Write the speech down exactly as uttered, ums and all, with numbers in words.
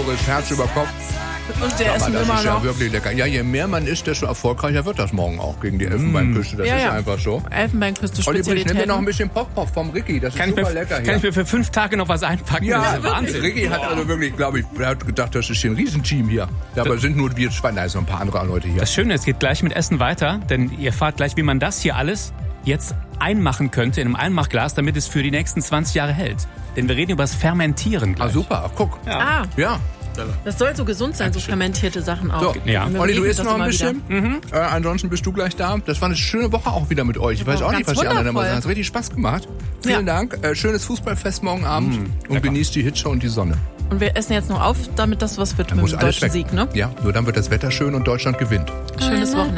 Boris, Herz über Kopf. Und der Aber essen das immer ist ja noch. wirklich lecker. Ja, je mehr man isst, desto erfolgreicher wird das morgen auch gegen die Elfenbeinküste. Das Ja, ist ja. einfach so. Elfenbeinküste Olli, ich nehme mir Spezialitäten. noch ein bisschen Pock-Pock vom Ricky. Das ist Kann ich, super mir, lecker kann hier. ich mir für fünf Tage noch was einpacken? Ja, das ist ja Wahnsinn. Ricky hat also wirklich, glaube ich, er hat gedacht, das ist hier ein Riesenteam hier. Dabei sind nur wir zwei, da sind noch ein paar andere Leute hier. Das Schöne ist, es geht gleich mit Essen weiter, denn ihr erfahrt gleich, wie man das hier alles jetzt einmachen könnte in einem Einmachglas, damit es für die nächsten zwanzig Jahre hält. Denn wir reden über das Fermentieren gleich. Ah, super. Ach, guck. Ah, Ja. das soll so gesund sein, so fermentierte Sachen auch. So, Ja. Wir Olli, du lieben isst das noch ein immer bisschen. Mhm. Äh, ansonsten bist du gleich da. Das war eine schöne Woche auch wieder mit euch. Ich weiß Ja, auch nicht, ganz was die anderen immer wundervoll. sagen. Es hat richtig Spaß gemacht. Vielen Ja. Dank. Äh, schönes Fußballfest morgen Abend. und genießt die Hitze und die Sonne. Und wir essen jetzt noch auf, damit das was wird Dann mit muss dem alles deutschen weg. Sieg, ne? Ja, nur dann wird das Wetter schön und Deutschland gewinnt. Schönes Wochenende.